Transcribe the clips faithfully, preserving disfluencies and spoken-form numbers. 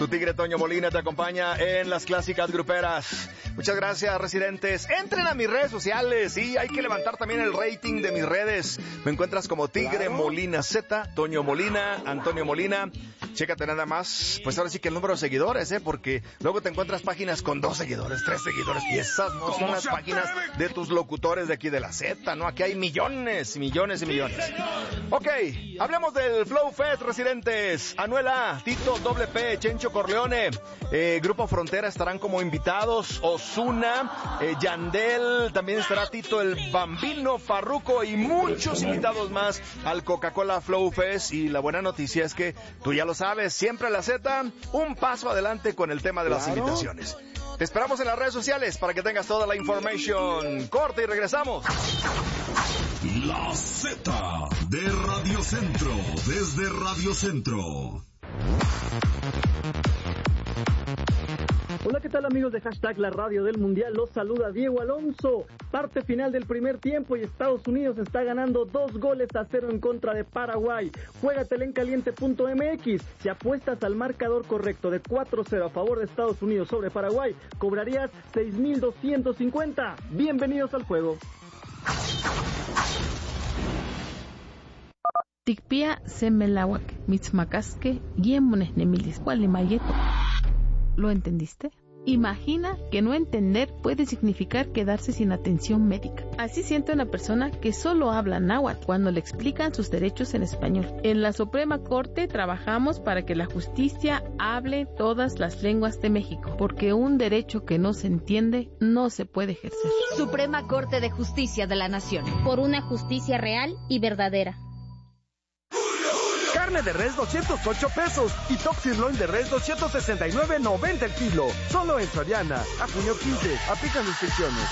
Tu tigre Toño Molina te acompaña en las clásicas gruperas. Muchas gracias, residentes. Entren a mis redes sociales. Sí, hay que levantar también el rating de mis redes. Me encuentras como Tigre claro. Molina Z, Toño Molina, Antonio Molina. Chécate nada más, pues ahora sí que el número de seguidores, ¿eh? Porque luego te encuentras páginas con dos seguidores, tres seguidores. Y esas no son las páginas de tus locutores de aquí de la Z, ¿no? Aquí hay millones, millones y millones. Ok, hablemos del Flow Fest, residentes. Anuela, Tito, Doble P, Chencho Corleone, eh, Grupo Frontera estarán como invitados, Ozuna, eh, Yandel, también estará Tito el Bambino, Farruko y muchos invitados más al Coca-Cola Flow Fest. Y la buena noticia es que tú ya lo sabes, siempre la Z, un paso adelante con el tema de las ¿Claro? invitaciones. Te esperamos en las redes sociales para que tengas toda la información. Corte y regresamos. La Z de Radio Centro, desde Radio Centro. Hola, ¿qué tal amigos de Hashtag La Radio del Mundial? Los saluda Diego Alonso. Parte final del primer tiempo y Estados Unidos está ganando dos goles a cero en contra de Paraguay. Juégatela en caliente punto m x. Si apuestas al marcador correcto de cuatro cero a favor de Estados Unidos sobre Paraguay, cobrarías seis mil doscientos cincuenta. Bienvenidos al juego. Tikpia semelawak, mitzmakaske, guiemones nemilis, mayeto. ¿Lo entendiste? Imagina que no entender puede significar quedarse sin atención médica. Así siente una persona que solo habla náhuatl cuando le explican sus derechos en español. En la Suprema Corte trabajamos para que la justicia hable todas las lenguas de México, porque un derecho que no se entiende no se puede ejercer. Suprema Corte de Justicia de la Nación. Por una justicia real y verdadera. Carne de res doscientos ocho pesos y top sirloin de res doscientos sesenta y nueve noventa el kilo. Solo en Soriana. A junio quince. Aplican restricciones.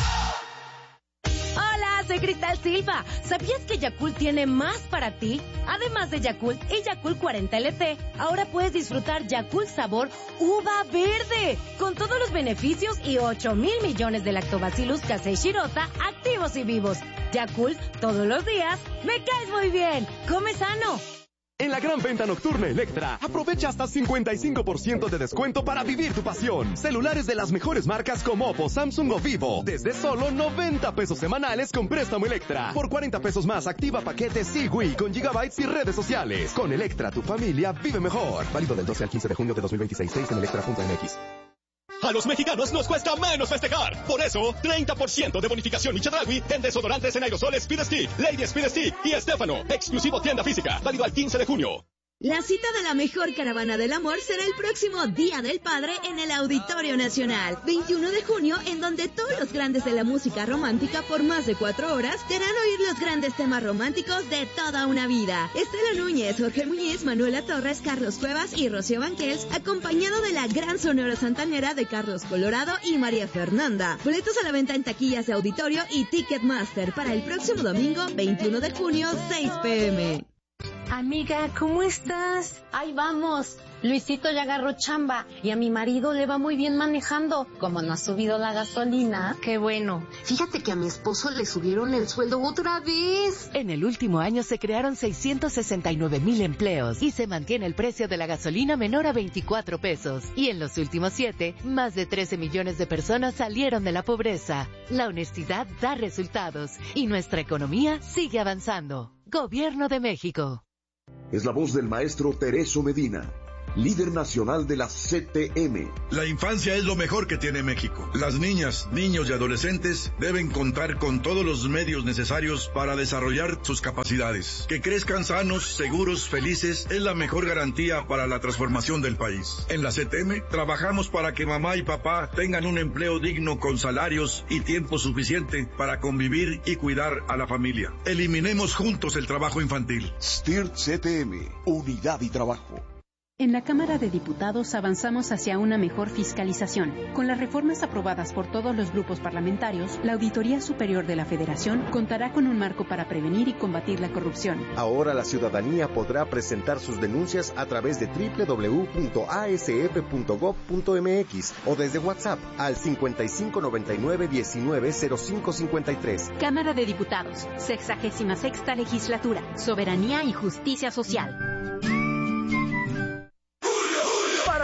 Hola, soy Cristal Silva. ¿Sabías que Yakult tiene más para ti? Además de Yakult y Yakult cuarenta L T, ahora puedes disfrutar Yakult sabor uva verde, con todos los beneficios y ocho mil millones de lactobacillus casei shirota activos y vivos. Yakult, todos los días, me caes muy bien. Come sano. En la gran venta nocturna Electra, aprovecha hasta cincuenta y cinco por ciento de descuento para vivir tu pasión. Celulares de las mejores marcas como Oppo, Samsung o Vivo, desde solo noventa pesos semanales con préstamo Electra. Por cuarenta pesos más, activa paquetes Sigui con gigabytes y redes sociales. Con Electra, tu familia vive mejor. Válido del doce al quince de junio de dos mil veintiséis. En electra punto m x. A los mexicanos nos cuesta menos festejar. Por eso, treinta por ciento de bonificación y Chedraui en desodorantes en aerosoles Speed Stick, Lady Speed Stick y Estefano. Exclusivo tienda física, válido al quince de junio. La cita de la mejor caravana del amor será el próximo Día del Padre en el Auditorio Nacional, veintiuno de junio, en donde todos los grandes de la música romántica por más de cuatro horas te harán oír los grandes temas románticos de toda una vida. Estela Núñez, Jorge Muñiz, Manuela Torres, Carlos Cuevas y Rocío Banquels, acompañado de la gran Sonora Santanera de Carlos Colorado y María Fernanda. Boletos a la venta en taquillas de auditorio y Ticketmaster para el próximo domingo, veintiuno de junio, seis pe eme. Amiga, ¿cómo estás? Ahí vamos. Luisito ya agarró chamba y a mi marido le va muy bien manejando. Como no ha subido la gasolina, qué bueno. Fíjate que a mi esposo le subieron el sueldo otra vez. En el último año se crearon seiscientos sesenta y nueve mil empleos y se mantiene el precio de la gasolina menor a veinticuatro pesos. Y en los últimos siete, más de trece millones de personas salieron de la pobreza. La honestidad da resultados y nuestra economía sigue avanzando. Gobierno de México. Es la voz del maestro Tereso Medina, líder nacional de la C T M. La infancia es lo mejor que tiene México. Las niñas, niños y adolescentes deben contar con todos los medios necesarios para desarrollar sus capacidades. Que crezcan sanos, seguros, felices es la mejor garantía para la transformación del país. En la C T M trabajamos para que mamá y papá tengan un empleo digno con salarios y tiempo suficiente para convivir y cuidar a la familia. Eliminemos juntos el trabajo infantil. S T I R C T M, Unidad y Trabajo. En la Cámara de Diputados avanzamos hacia una mejor fiscalización. Con las reformas aprobadas por todos los grupos parlamentarios, la Auditoría Superior de la Federación contará con un marco para prevenir y combatir la corrupción. Ahora la ciudadanía podrá presentar sus denuncias a través de doble u doble u doble u punto a s f punto gob punto m x o desde WhatsApp al cincuenta y cinco noventa y nueve diecinueve cero cinco cincuenta y tres. Cámara de Diputados, sexagésima sexta Legislatura, Soberanía y Justicia Social. Para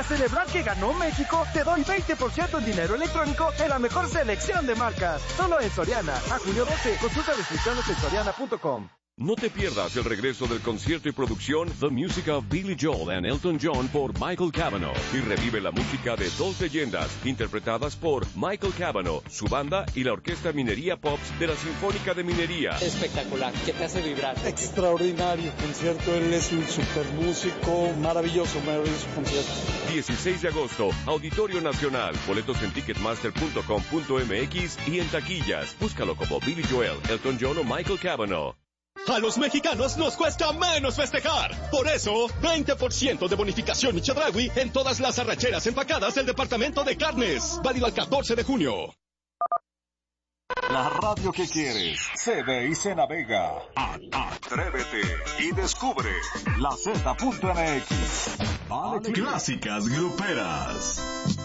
celebrar que ganó México, te doy veinte por ciento en dinero electrónico en la mejor selección de marcas. Solo en Soriana. A junio doce, consulta restricciones en soriana punto com. No te pierdas el regreso del concierto y producción The Music of Billy Joel and Elton John por Michael Cavanaugh y revive la música de dos leyendas interpretadas por Michael Cavanaugh, su banda y la Orquesta Minería Pops de la Sinfónica de Minería. Espectacular, que te hace vibrar. Extraordinario concierto, él es un super músico, maravilloso, maravilloso concierto. dieciséis de agosto, Auditorio Nacional, boletos en ticketmaster punto com punto m x y en taquillas. Búscalo como Billy Joel, Elton John o Michael Cavanaugh. A los mexicanos nos cuesta menos festejar. Por eso, veinte por ciento de bonificación Michedraui en todas las arracheras empacadas del departamento de carnes. Válido al catorce de junio. La radio que quieres se ve y se navega. Atrévete y descubre la Z punto M X. Vale. Clásicas gruperas.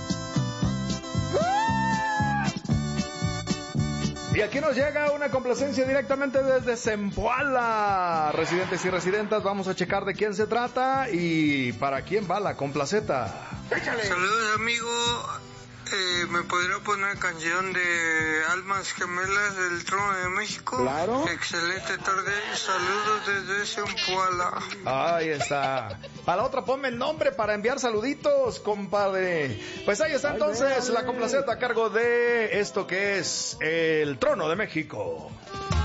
Y aquí nos llega una complacencia directamente desde Zempoala. Residentes y residentas, vamos a checar de quién se trata y para quién va la complaceta. ¡Échale! Saludos, amigo. Eh, ¿Me podría poner canción de Almas Gemelas del Trono de México? Claro. Excelente tarde. Saludos desde Zempoala. Ahí está. Para la otra ponme el nombre para enviar saluditos, compadre. Pues ahí está entonces la complaceta a cargo de esto que es el Trono de México.